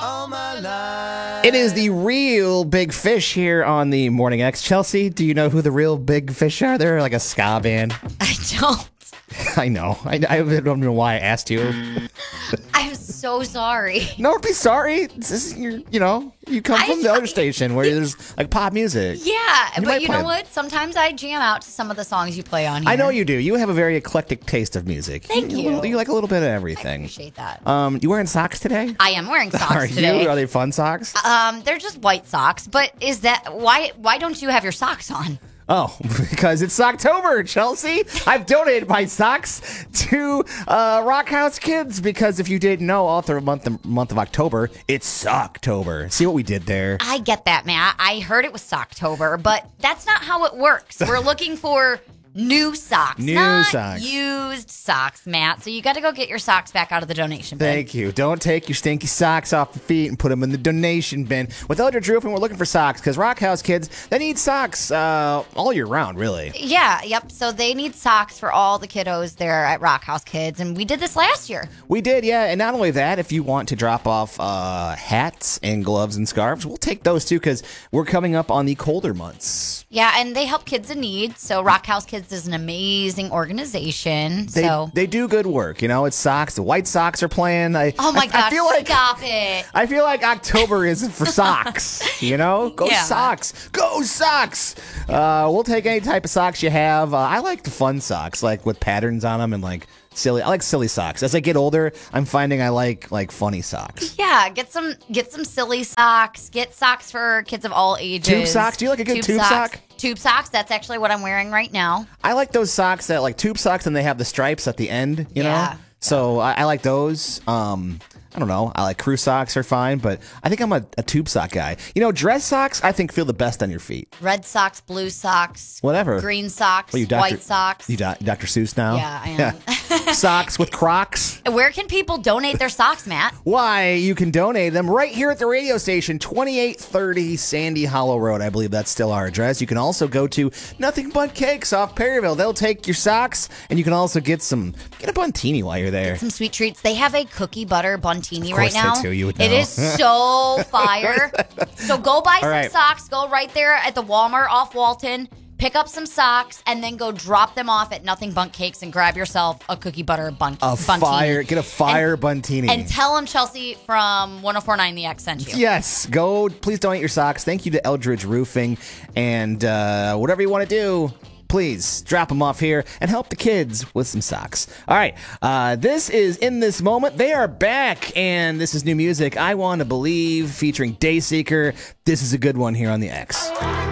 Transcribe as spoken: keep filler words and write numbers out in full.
all my life. It is the real Big Fish here on the Morning X. Chelsea, do you know who the real Big Fish are? They're like a ska band. I don't. I know. I, I don't know why I asked you. I'm so sorry. No, don't be sorry. This is your, you know, you come I from the try- other station where there's like pop music. Yeah, You but might you play know it. what? Sometimes I jam out to some of the songs you play on here. I know you do. You have a very eclectic taste of music. Thank you. you. little- You like a little bit of I everything. appreciate that. Um, you wearing socks today? I am wearing socks Are today. you? Are they fun socks? Um, they're just white socks, but is that why? Why don't you have your socks on? Oh, because it's October, Chelsea. I've donated my socks to uh, Rock House Kids because if you didn't know, all through the month, month of October, it's Socktober. See what we did there? I get that, Matt. I heard it was Socktober, but that's not how it works. We're looking for new socks, New not socks. used socks, Matt. So you got to go get your socks back out of the donation bin. Thank you. Don't take your stinky socks off the feet and put them in the donation bin. With Elder Drooping, we're looking for socks because Rock House Kids, they need socks uh, all year round, really. Yeah, yep. So they need socks for all the kiddos there at Rock House Kids, and we did this last year. We did, yeah. And not only that, if you want to drop off uh, hats and gloves and scarves, we'll take those too because we're coming up on the colder months. Yeah, and they help kids in need. So Rock House Kids is an amazing organization. They, so they do good work, you know. It's socks. The White Sox are playing. I, oh my I, gosh, I feel like stop it. I feel like October is for socks. You know, go Yeah. socks, go socks. Uh, we'll take any type of socks you have. Uh, I like the fun socks, like with patterns on them and like silly. I like silly socks. As I get older, I'm finding I like like funny socks. Yeah, get some get some silly socks. Get socks for kids of all ages. Tube socks? Do you like a good tube socks. sock? Tube socks. That's actually what I'm wearing right now. I like those socks that like tube socks and they have the stripes at the end. You Yeah. know, so I, I like those. Um, I don't know. I like crew socks are fine, but I think I'm a, a tube sock guy. You know, dress socks I think feel the best on your feet. Red socks, blue socks, Whatever. green socks, What, you Doctor white socks. You doc- Doctor Seuss now? Yeah, I am. Socks with Crocs. Where can people donate their socks, Matt? Why, you can donate them right here at the radio station, twenty-eight thirty Sandy Hollow Road. I believe that's still our address. You can also go to Nothing But Cakes off Perryville. They'll take your socks, and you can also get some, get a buntini while you're there. Some sweet treats. They have a cookie butter buntini Of right course they now. do. You would It know. is so fire. So go buy some right. socks. Go right there at the Walmart off Walton. Pick up some socks and then go drop them off at Nothing But Cakes and grab yourself a cookie butter bun- A buntini. fire, get a fire and, buntini. And tell them Chelsea from one oh four point nine The X sent you. Yes, go. Please donate your socks. Thank you to Eldridge Roofing. And uh, whatever you want to do, please drop them off here and help the kids with some socks. All right. Uh, this is In This Moment. They are back, and this is new music. I Want to Believe featuring Dayseeker. This is a good one here on the X.